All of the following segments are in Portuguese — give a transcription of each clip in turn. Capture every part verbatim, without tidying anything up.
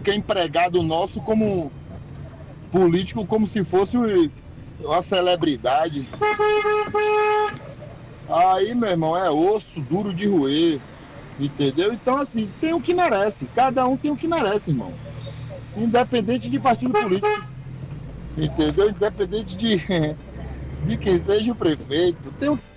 que é empregado nosso como político, como se fosse uma celebridade. Aí, meu irmão, é osso duro de roer, entendeu? Então, assim, tem o que merece. Cada um tem o que merece, irmão. Independente de partido político, entendeu? Independente de, de quem seja o prefeito. Tem o...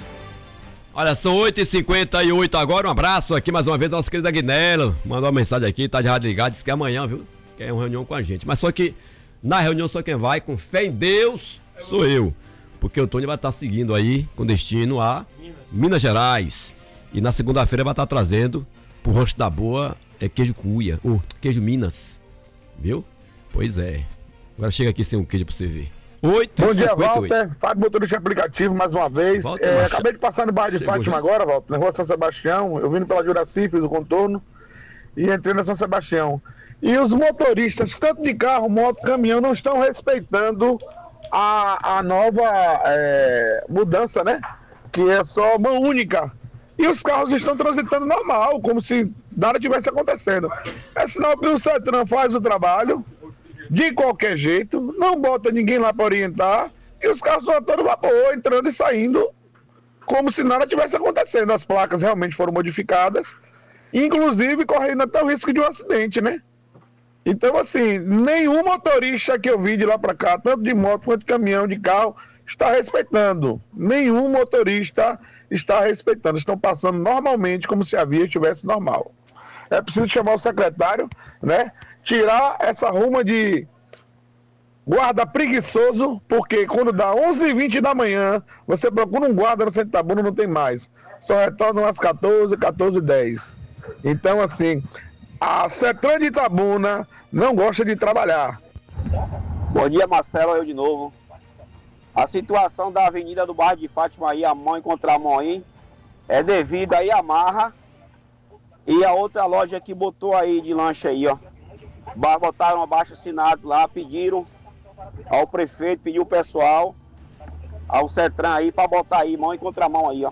Olha, são oito e cinquenta e oito agora. Um abraço aqui mais uma vez, nossa querida Guinela. Mandou uma mensagem aqui, tá de rádio ligado, disse que é amanhã, viu? Quer uma reunião com a gente. Mas só que na reunião só quem vai, com fé em Deus, sou eu. Porque o Tony vai estar seguindo aí com destino a Minas, Minas Gerais. E na segunda-feira vai estar trazendo pro Rancho da Boa é queijo cuia, ou queijo Minas. Viu? Pois é. Agora chega aqui sem um queijo pra você ver. oito Bom dia, Walter. Fábio motorista aplicativo mais uma vez. Walter, é, macha... Acabei de passar no bairro de Chegou Fátima já? agora, Walter, na rua São Sebastião. Eu vim pela Juraci, fiz o contorno e entrei na São Sebastião. E os motoristas, tanto de carro, moto, caminhão, não estão respeitando a, a nova é, mudança, né? Que é só mão única. E os carros estão transitando normal, como se nada tivesse acontecendo. É sinal que o CETRAN faz o trabalho de qualquer jeito, não bota ninguém lá para orientar, e os carros estão a todo vapor, entrando e saindo, como se nada tivesse acontecendo. As placas realmente foram modificadas, inclusive correndo até o risco de um acidente, né? Então, assim, nenhum motorista que eu vi de lá para cá, tanto de moto quanto de caminhão, de carro, está respeitando. Nenhum motorista está respeitando. Estão passando normalmente como se a via estivesse normal. É preciso chamar o secretário, né? Tirar essa ruma de guarda preguiçoso, porque quando dá onze e vinte da manhã, você procura um guarda no centro de Itabuna, não tem mais. Só retornam às quatorze, quatorze e dez. Então, assim, a CETRAN de Itabuna não gosta de trabalhar. Bom dia, Marcelo, eu de novo. A situação da avenida do bairro de Fátima aí, a mão encontrar a mão aí, é devido aí a Marra e a outra loja que botou aí de lanche aí, ó. Botaram abaixo assinado lá, pediram ao prefeito, pediu o pessoal, ao CETRAN aí, pra botar aí, mão encontrar mão aí, ó.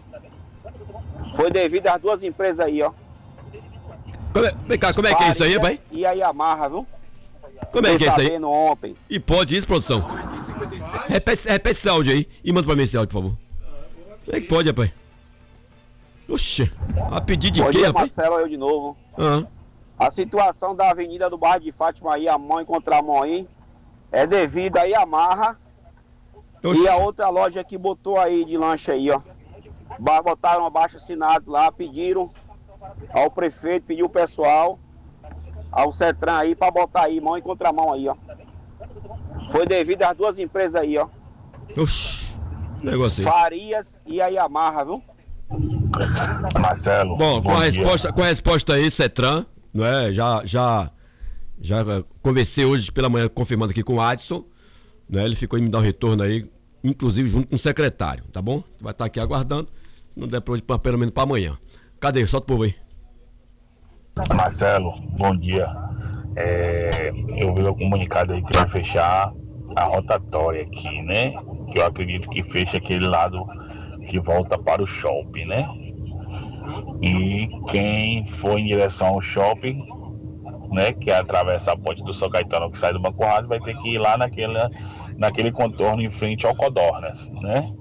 Foi devido às duas empresas aí, ó. Como é, vem cá, como é que é isso aí, pai? E aí a Marra, viu? Como é que é isso aí? Ontem. E pode isso, produção? Repete, repete esse áudio aí e manda pra mim esse áudio, por favor. Como é que pode, rapaz? Oxe, a pedir de Bom quê, dia, rapaz? Marcelo, eu de novo. Aham. A situação da avenida do bairro de Fátima aí, a mão encontrar a mão aí, é devido aí a Marra Oxe. e a outra loja que botou aí de lanche aí, ó. Botaram abaixo assinado lá, pediram ao prefeito, pediu o pessoal, ao CETRAN aí, pra botar aí, mão encontrar mão aí, ó. Foi devido às duas empresas aí, ó. Oxi, negócio aí. Farias e a Yamaha, viu? Marcelo. Bom, com bom a dia. resposta, com a resposta aí, CETRAN, não é? Já, já, já conversei hoje pela manhã, confirmando aqui com o Adson, né? Ele ficou em me dar um retorno aí, inclusive junto com o secretário, tá bom? Vai estar aqui aguardando, não der pra hoje, pelo menos pra amanhã. Cadê? Solta o povo aí. Marcelo, bom dia. É, eu vi o comunicado aí que vai fechar a rotatória aqui, né? Que eu acredito que fecha aquele lado que volta para o shopping, né? E quem for em direção ao shopping, né? Que atravessa a ponte do São Caetano que sai do Banco Rádio, vai ter que ir lá naquele, naquele contorno em frente ao Codornas, né?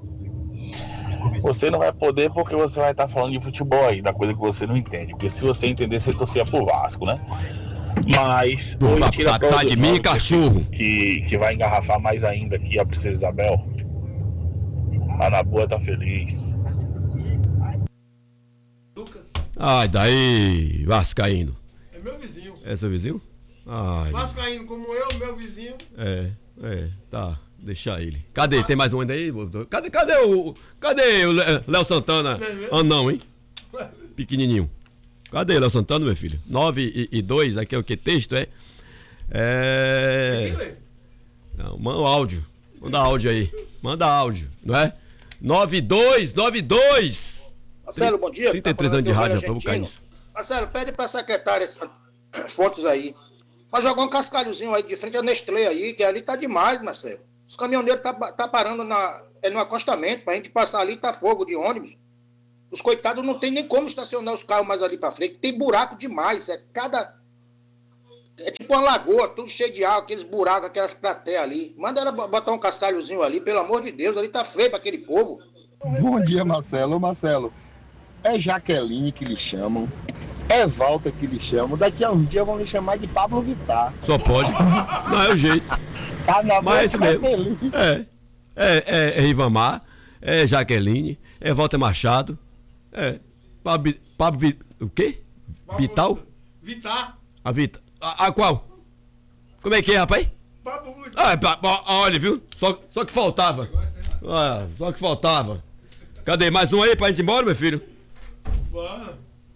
Você não vai poder porque você vai estar falando de futebol aí, da coisa que você não entende. Porque se você entender, você torcia pro Vasco, né? Mas hoje tira a prova Tá de dos mim, nove, cachorro. Que, que vai engarrafar mais ainda aqui a Princesa Isabel. A na boa tá feliz. Ai, daí, Vascaíno. É meu vizinho. É seu vizinho? Ai. Vascaíno como eu, meu vizinho. É, é, tá. Deixa ele. Cadê? Tem mais um ainda aí? Cadê, cadê o. Cadê o Léo Santana? Ah, não, hein? Pequenininho. Cadê Léo Santana, meu filho? nove e dois, aqui é o que? Texto, é? É. Não, manda o áudio. Manda áudio aí. Manda áudio, não é? nove dois, nove dois. Marcelo, bom dia. trinta e três anos de rádio, pra buscar isso. Marcelo, pede pra secretária Fontes aí. Pra jogar um cascalhozinho aí de frente à Nestlé aí, que ali tá demais, Marcelo. Os caminhoneiros tá, tá parando na, é no acostamento, pra gente passar ali, tá fogo de ônibus. Os coitados não tem nem como estacionar os carros mais ali pra frente, tem buraco demais, é cada... É tipo uma lagoa, tudo cheio de água, aqueles buracos, aquelas crateras ali. Manda ela botar um cascalhozinho ali, pelo amor de Deus, ali tá feio pra aquele povo. Bom dia, Marcelo. Ô, Marcelo, é Jaqueline que lhe chamam, é Walter que lhe chamam. Daqui a uns dias vão lhe chamar de Pablo Vittar. Só pode. Não é o jeito. Tá na Mas é isso boca, mesmo. tá feliz. É. É, é, é Rivamar, é Jaqueline, é Walter Machado, é Pablo, Pablo Vi- o quê? Vital? Vitar. A Vita. A, a qual? Como é que é, rapaz? Papo muito. Ah, pa- pa- olha, viu? Só, só que faltava. Ah, só que faltava. Cadê? Mais um aí pra gente ir embora, meu filho? Bora.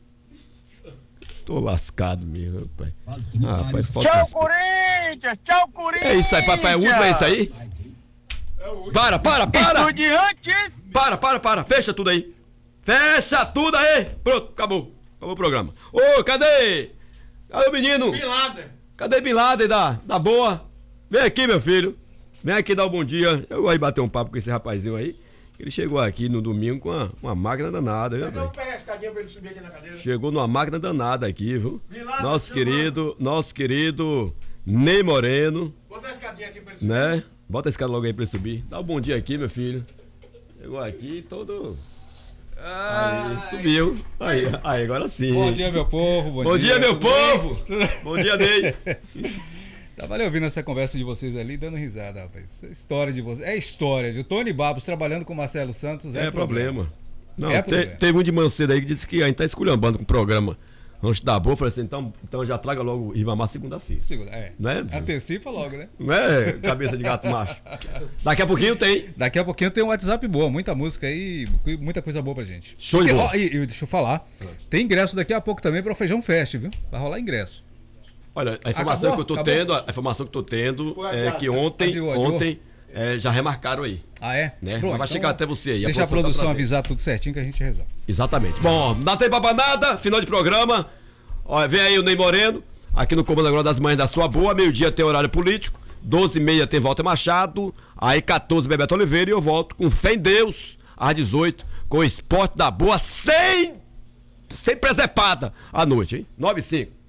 Tô lascado mesmo, rapaz. Ah, rapaz, falta Tchau, lascado. Corinthians! Tchau, Corinthians! É isso aí, papai. É o último, é isso aí? É o último. Para, para, para! Estudiantes! Para, para, para! Fecha tudo aí! Fecha tudo aí! Pronto, acabou. Acabou o programa. Ô, cadê? Cadê o menino? Bin Laden. Cadê Bin Laden da, da boa? Vem aqui, meu filho. Vem aqui dar um bom dia. Eu vou aí bater um papo com esse rapazinho aí. Ele chegou aqui no domingo com uma, uma máquina danada, viu, Eu velho? vou pegar a escadinha pra ele subir aqui na cadeira. Chegou numa máquina danada aqui, viu? Bin Laden, Nosso chegou. querido, nosso querido Ney Moreno, Bota a escadinha aqui pra ele subir. né? Bota esse cara logo aí pra ele subir. Dá um bom dia aqui, meu filho. Chegou aqui todo... Aí, subiu. Aí, aí, agora sim. Bom dia, meu povo. Bom, Bom dia, meu tudo bem? povo! Bom dia, Ney! Tava ali ouvindo essa conversa de vocês ali, dando risada, rapaz. Essa história de vocês. É história, viu? Tony Babos trabalhando com Marcelo Santos. É, É problema. Não, É te- problema. teve um de Macedo aí que disse que a gente tá esculhambando com o programa antes da boa. Eu falei assim, então, então já traga logo o Rivamar segunda-feira. Segura, é. Não é? Antecipa logo, né? Não é cabeça de gato macho. Daqui a pouquinho tem. Daqui a pouquinho tem um WhatsApp boa, muita música aí, muita coisa boa pra gente. Show de E, bola. ó, e, e deixa eu falar, tem ingresso daqui a pouco também para o Feijão Fest, viu? Vai rolar ingresso. Olha, a informação Acabou? que eu tô Acabou? tendo, a informação que eu tô tendo é que ontem, Adiou, adiou. ontem é, já remarcaram aí. Ah, é? Né? Pronto, Mas vai chegar até você aí. A Deixa a produção tá produção trazendo. avisar tudo certinho que a gente resolve. Exatamente. Bom, não tem pra nada, final de programa. Olha, vem aí o Ney Moreno, aqui no Comando Agora das Mães da Sua Boa. Meio-dia tem horário político, doze e meia tem Walter Machado, aí quatorze Bebeto Oliveira e eu volto com fé em Deus, às dezoito, com o Esporte da Boa, sem, sem presepada à noite, hein? nove e cinco.